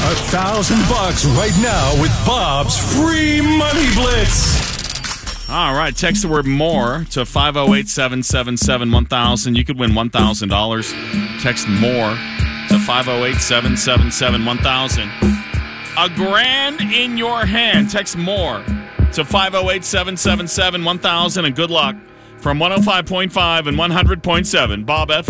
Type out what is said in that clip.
$1,000 right now with Bob's free money blitz. All right, text the word more to 508-777-1000. You could win $1,000. Text more to 508-777-1000. $1,000 in your hand. Text more to 508-777-1000. And good luck from 105.5 and 100.7 Bob F.